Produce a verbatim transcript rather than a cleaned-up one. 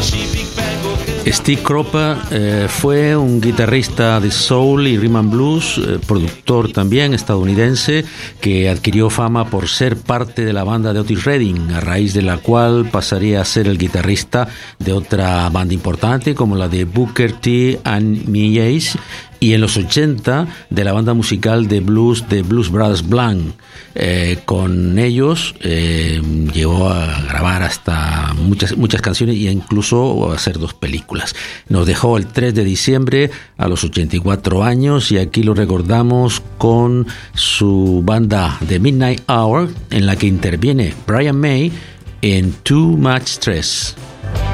Steve Cropper eh, fue un guitarrista de soul y rhythm and blues, eh, productor también estadounidense, que adquirió fama por ser parte de la banda de Otis Redding, a raíz de la cual pasaría a ser el guitarrista de otra banda importante como la de Booker T and Mies, y en los ochenta de la banda musical de blues de Blues Brothers Blanc. Eh, con ellos eh, llegó a grabar hasta muchas, muchas canciones e incluso a hacer dos películas. Nos dejó el tres de diciembre a los ochenta y cuatro años, y aquí lo recordamos con su banda The Midnight Hour, en la que interviene Brian May en Too Much Stress.